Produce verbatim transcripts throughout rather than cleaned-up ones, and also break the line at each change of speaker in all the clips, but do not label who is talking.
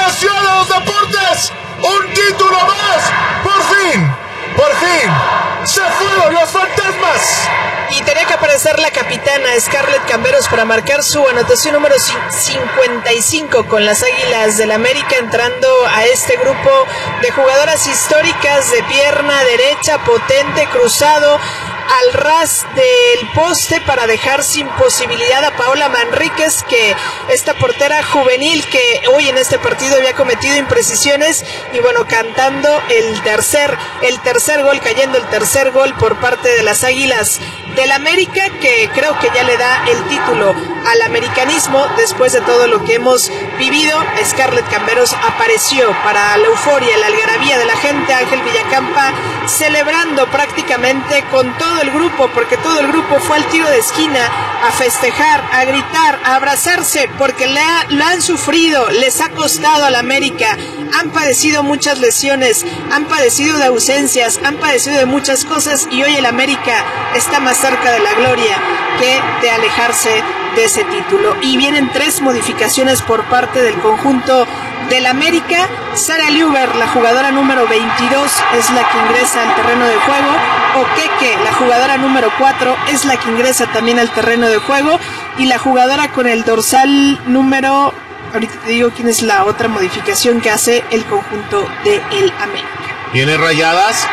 la ciudad de los deportes, un título más, por fin, por fin, se fueron los fantasmas.
Y tenía que aparecer la capitana Scarlett Camberos para marcar su anotación número cincuenta y cinco con las Águilas del América, entrando a este grupo de jugadoras históricas de pierna derecha, potente, cruzado al ras del poste para dejar sin posibilidad a Paola Manríquez, que esta portera juvenil que hoy en este partido había cometido imprecisiones, y bueno, cantando el tercer, el tercer gol, cayendo el tercer gol por parte de las Águilas del América, que creo que ya le da el título al americanismo después de todo lo que hemos vivido. Scarlett Camberos apareció para la euforia, la algarabía de la gente. Ángel Villacampa celebrando prácticamente con todo el grupo, porque todo el grupo fue al tiro de esquina a festejar, a gritar, a abrazarse, porque le ha, lo han sufrido, les ha costado al América, han padecido muchas lesiones, han padecido de ausencias, han padecido de muchas cosas, y hoy el América está más cerca de la gloria que de alejarse de ese título. Y vienen tres modificaciones por parte del conjunto del América. Sara Liuber, la jugadora número veintidós, es la que ingresa al terreno de juego. Okeke, la jugadora número cuatro, es la que ingresa también al terreno de juego. Y la jugadora con el dorsal número... ahorita te digo quién es la otra modificación que hace el conjunto del América.
Viene Rayadas.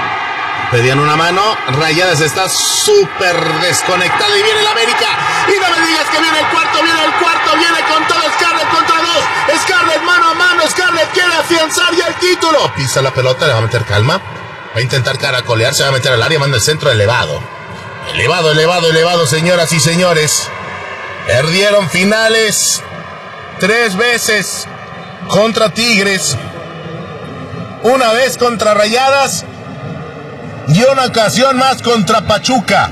Pedían una mano, Rayadas está súper desconectada y viene el América. Y no me digas que viene el cuarto, viene el cuarto, viene con todo Scarlett contra dos. Scarlett mano a mano, Scarlett quiere afianzar ya el título. Pisa la pelota, le va a meter calma. Va a intentar caracolear, se va a meter al área, manda el centro elevado. Elevado, elevado, elevado, señoras y señores. Perdieron finales tres veces contra Tigres. Una vez contra Rayadas. Y una ocasión más contra Pachuca.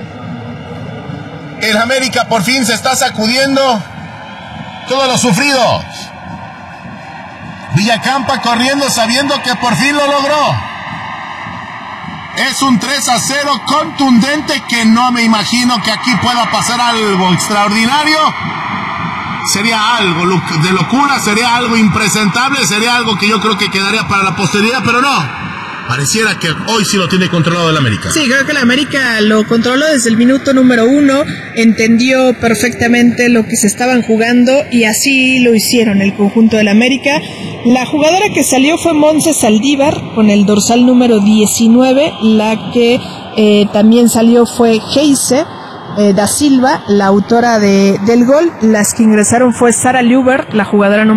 El América por fin se está sacudiendo todo lo sufrido. Villacampa corriendo sabiendo que por fin lo logró. Es un tres a cero contundente que no me imagino que aquí pueda pasar algo extraordinario. Sería algo de locura, sería algo impresentable, sería algo que yo creo que quedaría para la posteridad, pero no. Pareciera que hoy sí lo tiene controlado el América.
Sí, creo que el América lo controló desde el minuto número uno, entendió perfectamente lo que se estaban jugando y así lo hicieron el conjunto del América. La jugadora que salió fue Montse Saldívar con el dorsal número diecinueve, la que eh, también salió fue Heise eh, da Silva, la autora de, del gol. Las que ingresaron fue Sara Liuber, la jugadora número